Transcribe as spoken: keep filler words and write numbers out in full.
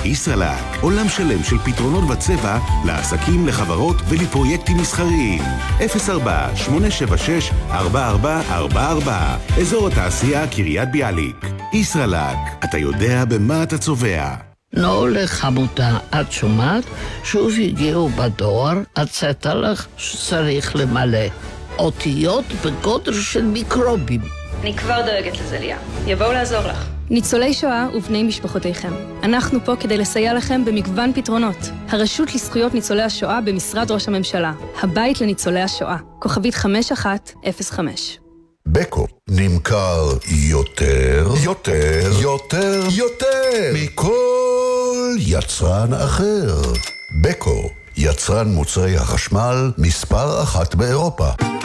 ישראלק, עולם שלם של פתרונות בצבע לעסקים, לחברות ולפרויקטים מסחריים. אפס ארבע שמונה שבע שש ארבע ארבע ארבע ארבע, אזור התעשייה קריית ביאליק. ישראלק, אתה יודע במה אתה צובע. נו לחמותה, את שומעת? שוב הגיעו בדואר, הצעת לך שצריך למלא. אותיות בגודל של מיקרובים. אני כבר דואגת לזה, ליה. יבואו לעזור לך. ניצולי שואה ובני משפחותיכם. אנחנו פה כדי לסייע לכם במגוון פתרונות. הרשות לזכויות ניצולי השואה במשרד ראש הממשלה. הבית לניצולי השואה. כוכבית חמש אחת אפס חמש. בקו נמכר יותר, יותר, יותר, יותר מכל יצרן אחר. בקו, יצרן מוצרי החשמל מספר אחת באירופה.